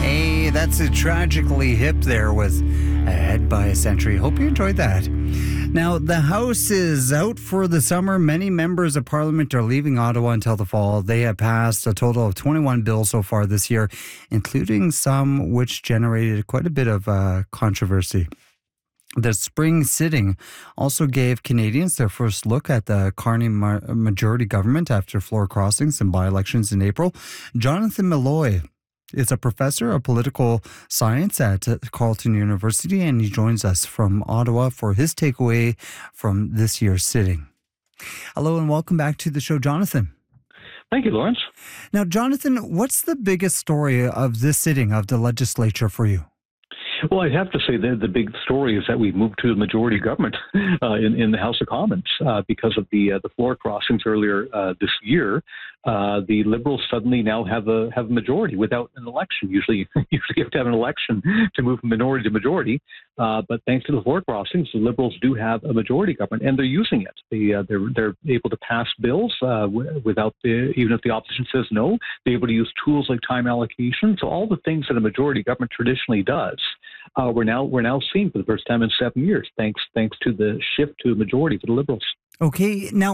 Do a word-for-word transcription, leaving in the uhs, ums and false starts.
Hey, that's a Tragically Hip there with Ahead by a Century. Hope you enjoyed that. Now, the House is out for the summer. Many members of Parliament are leaving Ottawa until the fall. They have passed a total of twenty-one bills so far this year, including some which generated quite a bit of uh, controversy. The spring sitting also gave Canadians their first look at the Carney ma- majority government after floor crossings and by-elections in April. Jonathan Malloy is a professor of political science at Carleton University, and he joins us from Ottawa for his takeaway from this year's sitting. Hello and welcome back to the show, Jonathan. Thank you, Lawrence. Now, Jonathan, what's the biggest story of this sitting of the legislature for you? Well, I have to say that the big story is that we've moved to a majority government uh, in, in the House of Commons uh, because of the uh, the floor crossings earlier uh, this year. Uh, the Liberals suddenly now have a have a majority without an election. Usually, usually you have to have an election to move from minority to majority. Uh, but thanks to the floor crossings, the Liberals do have a majority government, and they're using it. They uh, they're they're able to pass bills uh, w- without the, even if the opposition says no. They're able to use tools like time allocation. So all the things that a majority government traditionally does. Uh, we're now we're now seeing for the first time in seven years, thanks thanks to the shift to a majority for the Liberals. Okay, now